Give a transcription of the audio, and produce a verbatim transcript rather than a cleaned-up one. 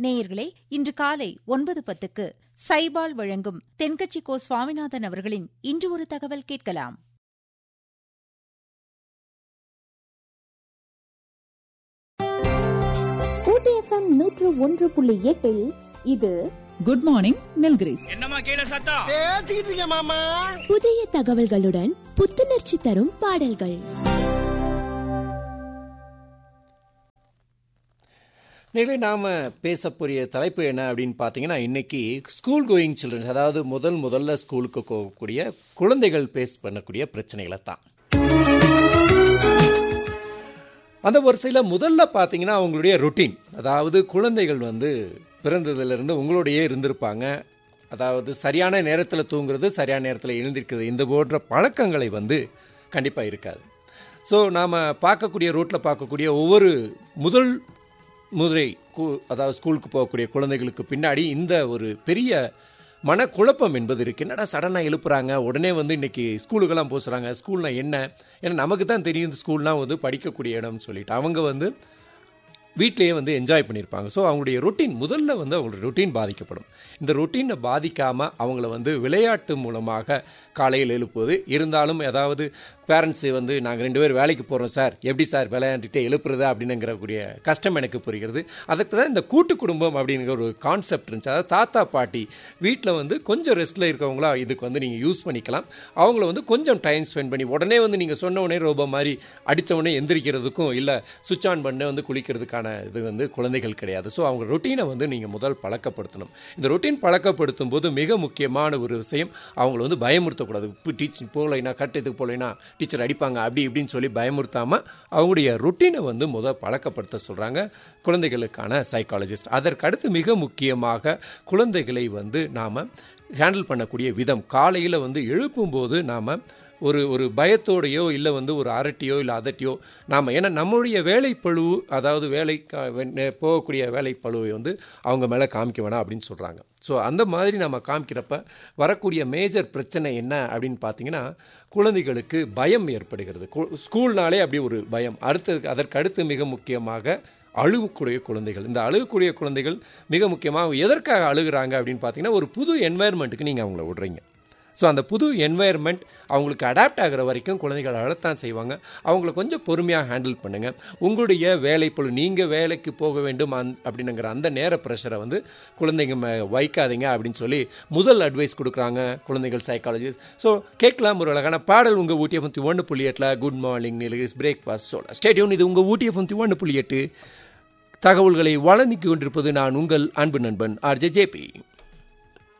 நேயர்களே, இன்று காலை ஒன்பது பத்துக்கு சைபால் வழங்கும் தென்கட்சி கோ சுவாமிநாதன் அவர்களின் இன்று ஒரு தகவல் கேட்கலாம். ஊட்டி எஃப்எம் நூற்று ஒன்று புள்ளி எட்டில் இது குட் மார்னிங் நில்கிரிஸ். என்னமா கீழே சத்தம் பேசிக்கிட்டு இருக்க மாமா. புதிய தகவல்களுடன் புத்துணர்ச்சி தரும் பாடல்கள். நிலை நாம் பேசக்கூடிய தலைப்பு என்ன அப்படின்னு பார்த்தீங்கன்னா, இன்றைக்கி ஸ்கூல் கோயிங் சில்ட்ரன்ஸ், அதாவது முதல் முதல்ல ஸ்கூலுக்கு போகக்கூடிய குழந்தைகள் ஃபேஸ் பண்ணக்கூடிய பிரச்சனைகளை தான். அந்த வரிசையில் முதல்ல பார்த்தீங்கன்னா அவங்களுடைய ரொட்டீன், அதாவது குழந்தைகள் வந்து பிறந்ததுலேருந்து உங்களோடையே இருந்திருப்பாங்க. அதாவது சரியான நேரத்தில் தூங்குறது, சரியான நேரத்தில் எழுந்திருக்கிறது, இந்த போன்ற பழக்கங்களை வந்து கண்டிப்பாக இருக்காது. ஸோ நாம் பார்க்கக்கூடிய ரூட்டில் பார்க்கக்கூடிய ஒவ்வொரு முதல் முதலை அதாவது ஸ்கூலுக்கு போகக்கூடிய குழந்தைகளுக்கு பின்னாடி இந்த ஒரு பெரிய மனக்குழப்பம் என்பது இருக்குது. என்னடா சடனாக எழுப்புறாங்க, உடனே வந்து இன்றைக்கி ஸ்கூலுக்கெல்லாம் போசுகிறாங்க, ஸ்கூல்னால் என்ன? ஏன்னா நமக்கு தான் தெரியும் இந்த ஸ்கூல்னால் வந்து படிக்கக்கூடிய இடம்னு சொல்லிட்டு அவங்க வந்து வீட்டிலேயே வந்து என்ஜாய் பண்ணியிருப்பாங்க. ஸோ அவங்களுடைய ரொட்டீன் முதல்ல வந்து அவங்களுடைய ரொட்டீன் பாதிக்கப்படும். இந்த ரொட்டீனை பாதிக்காமல் அவங்கள வந்து விளையாட்டு மூலமாக காலையில் எழுப்புவது, இருந்தாலும் ஏதாவது பேரண்ட்ஸு வந்து நாங்கள் ரெண்டு பேர் வேலைக்கு போகிறோம் சார், எப்படி சார் விளையாண்டுட்டே எழுப்புறது அப்படின்னுங்கிறக்கூடிய கஷ்டம் எனக்கு புரிகிறது. அதுக்கு தான் இந்த கூட்டு குடும்பம் அப்படிங்கிற ஒரு கான்செப்ட் இருந்துச்சு. அதாவது தாத்தா பாட்டி வீட்டில் வந்து கொஞ்சம் ரெஸ்ட்டில் இருக்கவங்களா இதுக்கு வந்து நீங்கள் யூஸ் பண்ணிக்கலாம். அவங்கள வந்து கொஞ்சம் டைம் ஸ்பெண்ட் பண்ணி உடனே வந்து நீங்கள் சொன்ன உடனே ரோபோ மாதிரி அடித்த உடனே எந்திரிக்கிறதுக்கும் இல்லை சுவிட்ச் ஆன் பண்ண வந்து குளிக்கிறதுக்கான இது வந்து குழந்தைகள் கிடையாது. ஸோ அவங்க ரொட்டீனை வந்து நீங்கள் முதல் பழக்கப்படுத்தணும். இந்த ரொட்டீன் பழக்கப்படுத்தும் போது மிக முக்கியமான ஒரு விஷயம், அவங்கள வந்து பயமுறுத்தக்கூடாது. இப்போ டீச்சர் போகலைன்னா கட்டத்துக்கு போகலைன்னா டீச்சர் அடிப்பாங்க அப்படி இப்படின்னு சொல்லி பயமுறுத்தாமல் அவங்களுடைய ரொட்டீனை வந்து முதல் பழக்கப்படுத்த சொல்கிறாங்க குழந்தைகளுக்கான சைக்காலஜிஸ்ட். அதற்கடுத்து மிக முக்கியமாக குழந்தைகளை வந்து நாம் ஹேண்டில் பண்ணக்கூடிய விதம், காலையில் வந்து எழுப்பும்போது நாம் ஒரு ஒரு பயத்தோடையோ இல்லை வந்து ஒரு அரட்டியோ இல்லை அதட்டியோ நாம், ஏன்னா நம்மளுடைய வேலைப்பழு, அதாவது வேலை போகக்கூடிய வேலைப்பழுவை வந்து அவங்க மேலே காமிக்க வேணாம் அப்படின்னு சொல்கிறாங்க. ஸோ அந்த மாதிரி நம்ம காமிக்கிறப்ப வரக்கூடிய மேஜர் பிரச்சனை என்ன அப்படின்னு பார்த்தீங்கன்னா, குழந்தைகளுக்கு பயம் ஏற்படுகிறது. ஸ்கூல்னாலே அப்படி ஒரு பயம். அடுத்தது அதற்கு அடுத்து மிக முக்கியமாக அழுகக்கூடிய குழந்தைகள். இந்த அழுகக்கூடிய குழந்தைகள் மிக முக்கியமாக எதற்காக அழுகிறாங்க அப்படின்னு பார்த்தீங்கன்னா, ஒரு புது என்வாயர்மெண்ட்டுக்கு நீங்கள் அவங்கள விடுறீங்க. ஸோ அந்த புது என்வாயர்மெண்ட் அவங்களுக்கு அடாப்ட் ஆகிற வரைக்கும் குழந்தைகள் அழத்தான் செய்வாங்க. அவங்கள கொஞ்சம் பொறுமையாக ஹேண்டில் பண்ணுங்கள். உங்களுடைய வேலைப்பொழு, நீங்கள் வேலைக்கு போக வேண்டும் அந் அப்படின்னுங்கிற அந்த நேர ப்ரெஷரை வந்து குழந்தைங்க வைக்காதீங்க அப்படின்னு சொல்லி முதல் அட்வைஸ் கொடுக்குறாங்க குழந்தைகள் சைக்காலஜிஸ்ட். ஸோ கேட்கலாம் ஒரு அழகான பாடல் உங்கள் ஊட்டி எஃப்எம் ஒன்று புள்ளி எட்டில் குட் மார்னிங் நிலகிரிஸ் பிரேக்ஃபாஸ்ட் சோட ஸ்டேடியம். இது உங்கள் ஊட்டி எஃப்எம் ஒன்று புள்ளி எட்டு. தகவல்களை வழங்கி கொண்டிருப்பது நான் உங்கள் அன்பு நண்பன் ஆர்ஜே ஜேபி.